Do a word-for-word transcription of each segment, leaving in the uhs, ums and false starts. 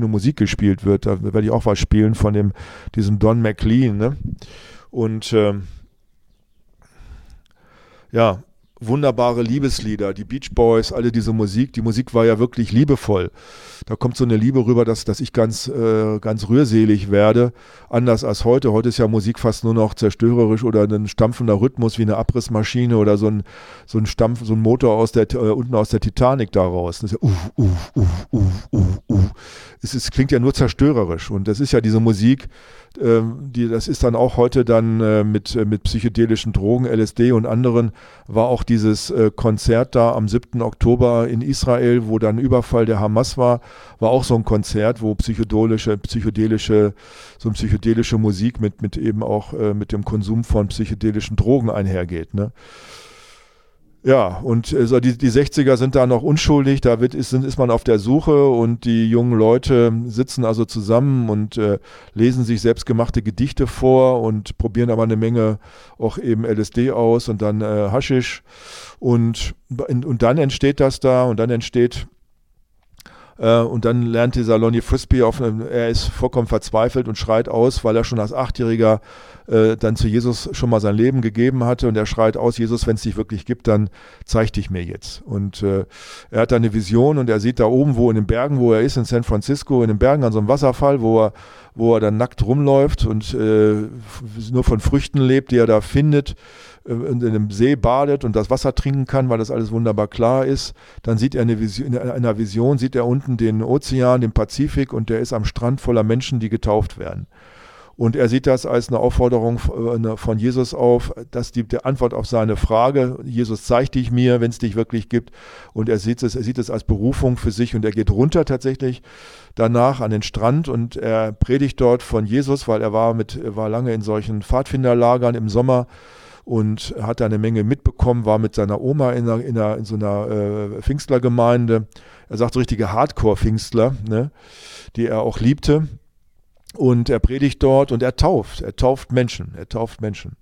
eine Musik gespielt wird. Da werde ich auch was spielen von dem, diesem Don McLean, ne? Und ähm, ja, wunderbare Liebeslieder, die Beach Boys, alle diese Musik. Die Musik war ja wirklich liebevoll. Da kommt so eine Liebe rüber, dass, dass ich ganz, äh, ganz rührselig werde. Anders als heute. Heute ist ja Musik fast nur noch zerstörerisch oder ein stampfender Rhythmus wie eine Abrissmaschine oder so ein, so ein Stampf, so ein Motor aus der, äh, unten aus der Titanic daraus. Das ist ja uff, uff, uff, uff, uff, uff. Es ist, klingt ja nur zerstörerisch. Und das ist ja diese Musik, ähm, die, das ist dann auch heute dann äh, mit, äh, mit psychedelischen Drogen, L S D und anderen, war auch dieses äh, Konzert da am siebten Oktober in Israel, wo dann Überfall der Hamas war, war auch so ein Konzert, wo psychedelische, psychedelische, so eine psychedelische Musik mit, mit eben auch äh, mit dem Konsum von psychedelischen Drogen einhergeht, ne? Ja, und äh, so die, die sechziger sind da noch unschuldig, da wird, ist, ist man auf der Suche und die jungen Leute sitzen also zusammen und äh, lesen sich selbstgemachte Gedichte vor und probieren aber eine Menge auch eben L S D aus und dann äh, Haschisch und, und dann entsteht das da und dann entsteht Äh, und dann lernt dieser Lonnie Frisbee, auf, er ist vollkommen verzweifelt und schreit aus, weil er schon als Achtjähriger äh, dann zu Jesus schon mal sein Leben gegeben hatte und er schreit aus, Jesus, wenn es dich wirklich gibt, dann zeig dich mir jetzt. Und äh, er hat da eine Vision und er sieht da oben, wo in den Bergen, wo er ist, in San Francisco, in den Bergen an so einem Wasserfall, wo er, wo er dann nackt rumläuft und äh, nur von Früchten lebt, die er da findet, in einem See badet und das Wasser trinken kann, weil das alles wunderbar klar ist. Dann sieht er eine Vision, in einer Vision sieht er unten den Ozean, den Pazifik und der ist am Strand voller Menschen, die getauft werden. Und er sieht das als eine Aufforderung von Jesus auf, dass die, die Antwort auf seine Frage, Jesus, zeig dich mir, wenn es dich wirklich gibt. Und er sieht es, er sieht es als Berufung für sich und er geht runter tatsächlich danach an den Strand und er predigt dort von Jesus, weil er war mit, er war lange in solchen Pfadfinderlagern im Sommer und hat da eine Menge mitbekommen, war mit seiner Oma in, einer, in, einer, in so einer äh, Pfingstlergemeinde. Er sagt so richtige Hardcore-Pfingstler, ne, die er auch liebte. Und er predigt dort und er tauft. Er tauft Menschen. Er tauft Menschen.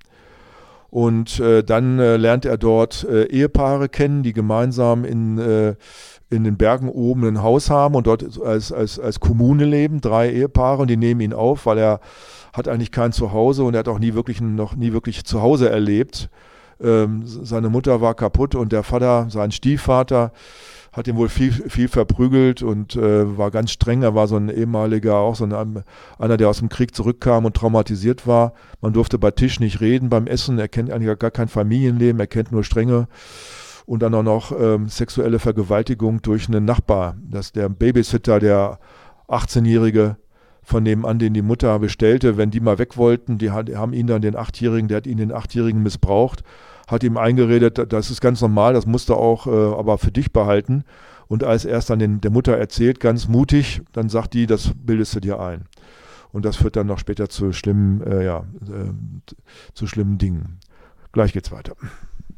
Und äh, dann äh, lernt er dort äh, Ehepaare kennen, die gemeinsam in, äh, in den Bergen oben ein Haus haben und dort als, als, als Kommune leben. Drei Ehepaare und die nehmen ihn auf, weil er hat eigentlich kein Zuhause und er hat auch nie wirklich, noch nie wirklich zu Hause erlebt. Ähm, seine Mutter war kaputt und der Vater, sein Stiefvater, hat ihn wohl viel, viel verprügelt und äh, war ganz streng. Er war so ein ehemaliger, auch so ein, einer, der aus dem Krieg zurückkam und traumatisiert war. Man durfte bei Tisch nicht reden beim Essen. Er kennt eigentlich gar kein Familienleben, er kennt nur Strenge. Und dann auch noch ähm, sexuelle Vergewaltigung durch einen Nachbar. Dass der Babysitter, der achtzehnjährige, von dem an, den die Mutter bestellte, wenn die mal weg wollten, die haben ihn dann den Achtjährigen, der hat ihn den Achtjährigen missbraucht, hat ihm eingeredet, das ist ganz normal, das musst du auch äh, aber für dich behalten. Und als er es dann den, der Mutter erzählt, ganz mutig, dann sagt die, das bildest du dir ein. Und das führt dann noch später zu schlimmen, äh, ja, äh, zu schlimmen Dingen. Gleich geht's weiter.